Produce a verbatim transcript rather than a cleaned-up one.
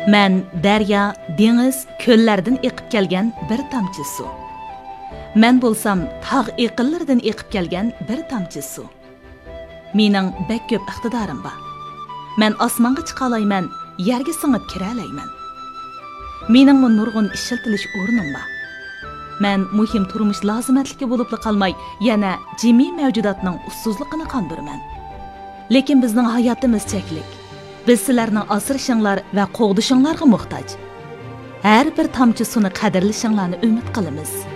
Mən dərya, deniz, köllərdən eqib gələn bir tamçı su. Mən bolsam tağ eqillərdən eqib gələn bir tamçı su. Mening bək köp iqtidarim var. Mən osmonga chiqa olayman, yerga singib kira olayman. Mening bu nurg'un ishiltilish o'rnim bor. Mən muhim turmush lozimatligi bo'lib qolmay, yana jimi mavjudotning ussuzligini qondiraman. Lekin bizning hayotimiz cheklik. Biz sizlarning asrishinglar va qo'g'dishinglarga muhtoj. Har bir tomchi suvni qadrlashinglarni umid qilamiz.